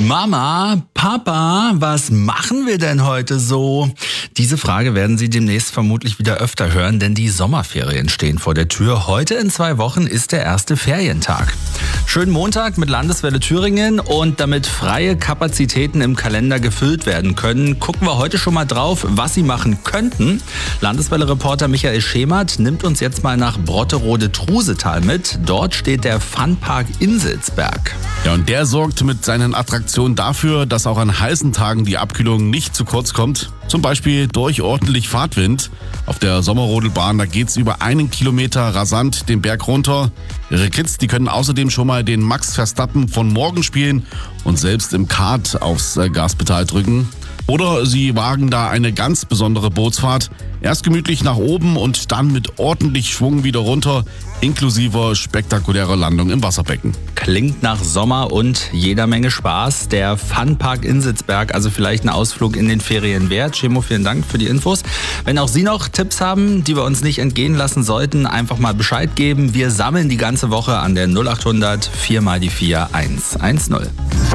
Mama, Papa, was machen wir denn heute so? Diese Frage werden Sie demnächst vermutlich wieder öfter hören, denn die Sommerferien stehen vor der Tür. Heute in 2 Wochen ist der erste Ferientag. Schönen Montag mit Landeswelle Thüringen, und damit freie Kapazitäten im Kalender gefüllt werden können, gucken wir heute schon mal drauf, was Sie machen könnten. Landeswelle-Reporter Michael Schemert nimmt uns jetzt mal nach Brotterode-Trusetal mit. Dort steht der Funpark Inselsberg. Ja, und der sorgt mit seinen Attraktionen dafür, dass auch an heißen Tagen die Abkühlung nicht zu kurz kommt. Zum Beispiel durch ordentlich Fahrtwind. Auf der Sommerrodelbahn, da geht's über 1 Kilometer rasant den Berg runter. Ihre Kids, die können außerdem schon mal den Max Verstappen von morgen spielen und selbst im Kart aufs Gaspedal drücken. Oder sie wagen da eine ganz besondere Bootsfahrt. Erst gemütlich nach oben und dann mit ordentlich Schwung wieder runter, inklusive spektakulärer Landung im Wasserbecken. Klingt nach Sommer und jeder Menge Spaß. Der Funpark Inselsberg, also vielleicht ein Ausflug in den Ferien wert. Chemo, vielen Dank für die Infos. Wenn auch Sie noch Tipps haben, die wir uns nicht entgehen lassen sollten, einfach mal Bescheid geben. Wir sammeln die ganze Woche an der 0800 4 mal die 4 110.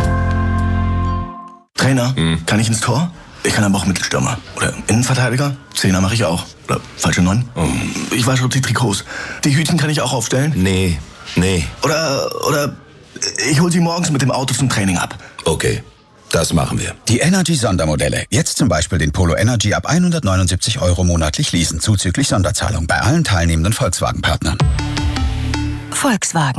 Trainer, kann ich ins Tor? Ich kann aber auch Mittelstürmer. Oder Innenverteidiger? Zehner mache ich auch. Oder falsche 9? Ich wasche die Trikots. Die Hütchen kann ich auch aufstellen? Nee. Oder ich hol sie morgens mit dem Auto zum Training ab. Okay, das machen wir. Die Energy-Sondermodelle. Jetzt zum Beispiel den Polo Energy ab 179 € monatlich leasen, zuzüglich Sonderzahlung bei allen teilnehmenden Volkswagen-Partnern. Volkswagen.